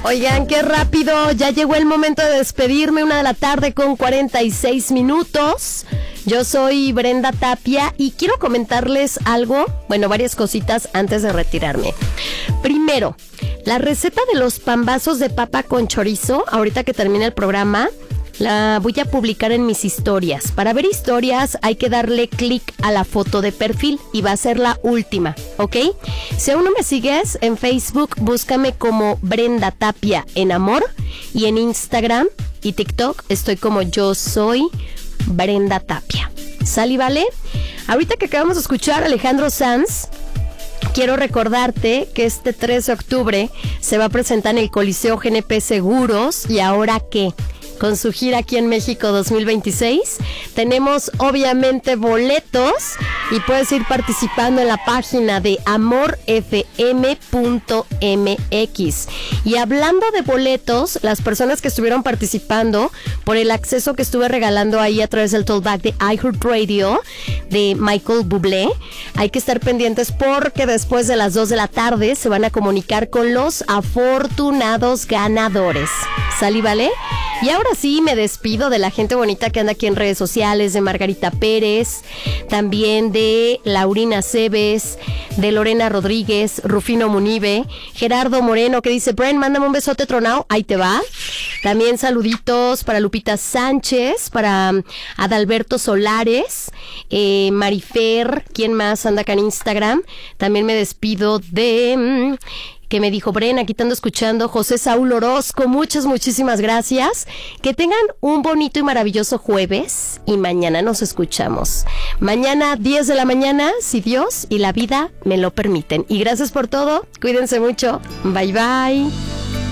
Oigan, qué rápido, ya llegó el momento de despedirme, 1:46 p.m. Yo soy Brenda Tapia y quiero comentarles algo, varias cositas antes de retirarme. Primero, la receta de los pambazos de papa con chorizo, ahorita que termine el programa, la voy a publicar en mis historias. Para ver historias hay que darle clic a la foto de perfil y va a ser la última, ¿ok? Si aún no me sigues en Facebook, búscame como Brenda Tapia en Amor, y en Instagram y TikTok estoy como Yo Soy Brenda Tapia. ¿Sale y vale? Ahorita que acabamos de escuchar a Alejandro Sanz, quiero recordarte que este 3 de octubre se va a presentar en el Coliseo GNP Seguros. ¿Y ahora qué? Con su gira aquí en México 2026. Tenemos obviamente boletos y puedes ir participando en la página de amorfm.mx. Y hablando de boletos, las personas que estuvieron participando por el acceso que estuve regalando ahí a través del Talkback de iHeartRadio de Michael Bublé, hay que estar pendientes porque después de las 2 de la tarde se van a comunicar con los afortunados ganadores. ¿Sale y vale? Y ahora sí me despido de la gente bonita que anda aquí en redes sociales, de Margarita Pérez, también de Laurina Cebes, de Lorena Rodríguez, Rufino Munive, Gerardo Moreno que dice, Bren, mándame un besote tronado, ahí te va. También saluditos para Lupita Sánchez, para Adalberto Solares, Marifer, ¿quién más anda acá en Instagram? También me despido de... que me dijo, Bren, aquí te ando escuchando, José Saúl Orozco, muchísimas gracias. Que tengan un bonito y maravilloso jueves y mañana nos escuchamos. Mañana 10 de la mañana, si Dios y la vida me lo permiten. Y gracias por todo, cuídense mucho, bye bye.